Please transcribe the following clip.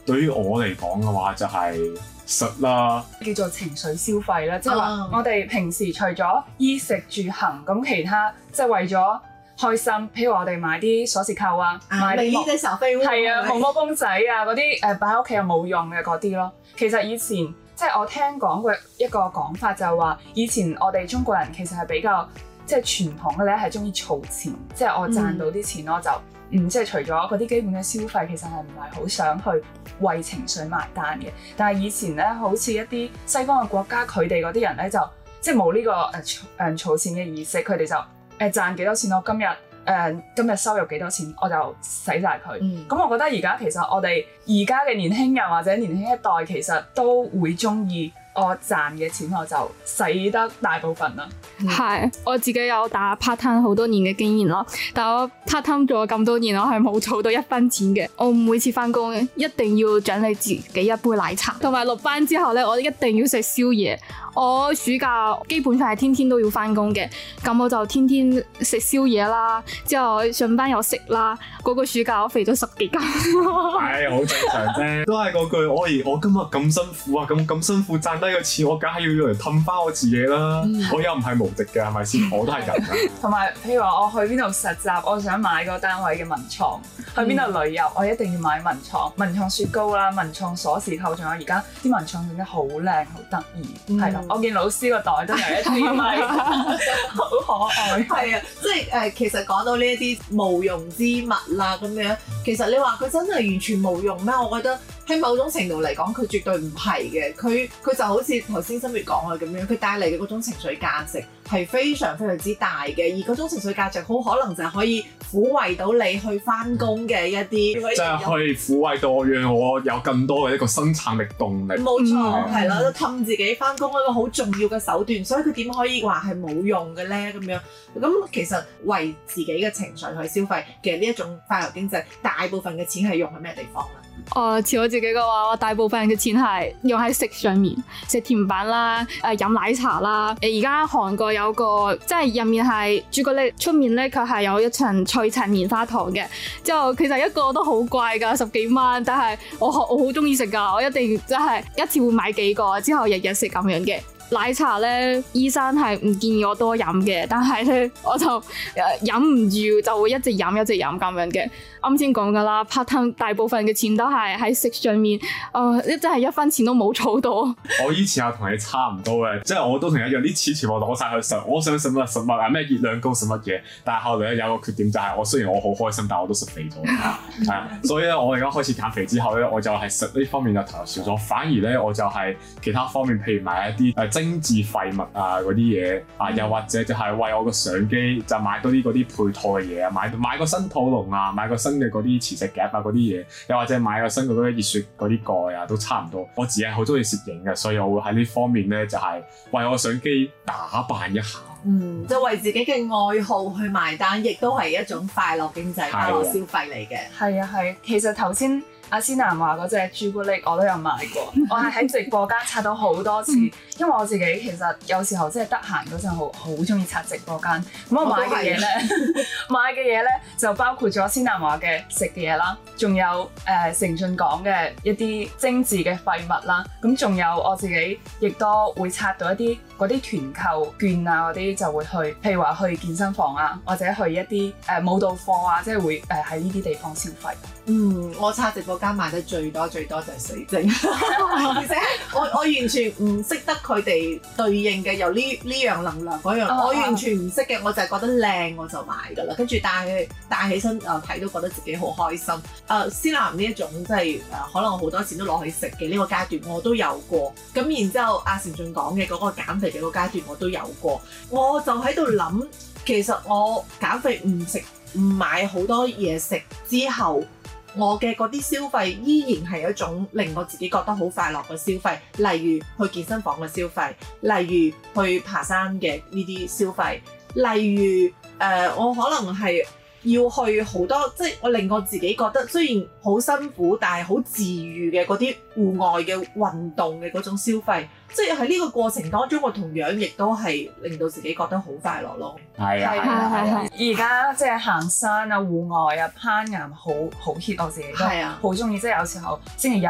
對於我嚟講嘅話，就係食啦， 叫做情緒消費啦，即係話我哋平時除咗衣食住行，咁其他即係為咗開心，譬如我哋買啲鎖匙扣啊，買啲啲小飛係啊，毛毛公仔啊，嗰啲擺喺屋企又冇用嘅嗰啲咯。其實以前即係我聽講過一個講法，就係話以前我哋中國人其實係比較即係傳統嘅咧，係中意儲錢，即係我賺到啲錢我就即係除咗嗰啲基本嘅消費，其實係唔係好想去為情緒埋單嘅。但係以前咧，好似一啲西方嘅國家，佢哋嗰啲人咧就即係冇呢個儲錢嘅意識，佢哋就賺幾多錢，我今日收入幾多錢，我就使晒佢。咁我覺得而家其實我哋而家嘅年輕人或者年輕一代，其實都會中意我賺嘅錢我就使得大部分啦。 係，我自己有打 part time 好多年嘅經驗咯，但我 part time 做咗咁多年，我係冇儲到一分錢嘅。我每次翻工一定要獎勵自己一杯奶茶，同埋落班之後咧，我一定要食宵夜。我暑假基本上係天天都要翻工嘅，咁我就天天食宵夜啦，之後上班又食啦。嗰個暑假我肥咗10幾斤。 係好正常啫，都係嗰句，我今日咁辛苦啊，咁辛苦賺低個錢，我梗係要用嚟氹翻我自己啦。我又唔係無敵嘅，係咪先？我都係人啊。 同埋譬如話我去邊度實習，我想買個單位嘅文創；去邊度旅遊，我一定要買文創雪糕啦、文創鎖匙扣，仲有而家啲文創整得好靚、好得意，係啦。我見老師個袋都有一啲咪好可愛。 係啊，即係其實講到呢一啲無用之物啦咁樣，其實你話佢真係完全無用咩？我覺得喺某種程度嚟講，佢絕對唔係嘅。佢就好似頭先心月講嘅咁樣，佢帶嚟嘅嗰種情緒價值係非常非常之大嘅，而嗰種情緒價值好可能就係可以撫慰到你去翻工嘅一啲， 即係可以撫慰到我，讓我有更多嘅一個生產力動力。 冇錯，係啦，氹自己翻工一個好重要嘅手段，所以佢點可以話係冇用嘅咧？咁樣咁其實為自己嘅情緒去消費嘅呢一種快樂經濟，大部分嘅錢係用喺咩地方咧？ 似我自己嘅話，我大部分嘅錢係用喺食上面，食甜品啦，飲奶茶啦。而家韓國有個即係入面係朱古力，出面咧佢係有一層脆層棉花糖嘅。之後其實一個都好貴㗎，10幾蚊，但係我好中意食㗎，我一定即係一次會買幾個，之後日日食咁樣嘅。奶茶咧，醫生係唔建議我多飲嘅，但係咧我就忍唔住就會一直飲咁樣嘅。啱先講噶啦 ，part time 大部分嘅錢都係喺食上面，真係一分錢都冇儲到。 我以前又同你差唔多嘅，即係我都同你一樣，啲錢全部攞晒去食，我想食乜啊，咩熱量高食乜嘢。但係後來有個缺點就係，我雖然我好開心，但係我都食肥咗。係啊，所以咧我而家開始減肥之後咧，我就係食呢方面就投入少咗，反而咧我就係其他方面，譬如買一啲精緻廢物啊嗰啲嘢啊，又或者就係為我個相機就買多啲嗰啲配套嘅嘢啊，買個新肚籠啊，買個新嘅嗰啲磁石夾啊嗰啲嘢，又或者買個新嘅嗰啲熱雪嗰啲蓋啊，都差唔多。我自己係好中意攝影嘅，所以我會喺呢方面咧就係為我相機打扮一下。 就為自己嘅愛好去埋單，亦都係一種快樂經濟、快樂消費嚟嘅。 係啊，其實頭先阿思南話嗰隻朱古力我都有買過，我係喺直播間刷到好多次，因為我自己其實有時候即係得閒嗰陣好中意刷直播間。咁我買嘅嘢咧就包括咗思南話嘅食嘅嘢啦，仲有成俊講嘅一啲精緻嘅廢物啦，咁仲有我自己亦都會刷到一啲嗰啲團購券啊嗰啲，就會去譬如話去健身房啊，或者去一啲舞蹈課啊，即係會喺呢啲地方消費。 我刷直播間買得最多就係水晶，而且我完全唔識得佢哋對應嘅有呢樣能量嗰樣，我完全唔識嘅，我就係覺得靚我就買㗎啦，跟住帶起身睇都覺得自己好開心。思南呢一種即係可能我好多錢都攞去食嘅呢個階段我都有過，咁然之後阿成俊講嘅嗰個減肥嘅個階段我都有過，我就喺度諗，其實我減肥唔買好多嘢食之後，我嘅嗰啲消費依然係一種令我自己覺得好快樂嘅消費，例如去健身房嘅消費，例如去爬山嘅呢啲消費，例如我可能係要去好多，即係我令我自己覺得雖然好辛苦，但係好治愈嘅嗰啲戶外嘅運動嘅嗰種消費，即係喺呢個過程當中，我同樣亦都係令到自己覺得好快樂咯。 係啊， 而家即係行山啊、戶外啊、攀岩好 hit，我自己都好中意。即係有時候星期日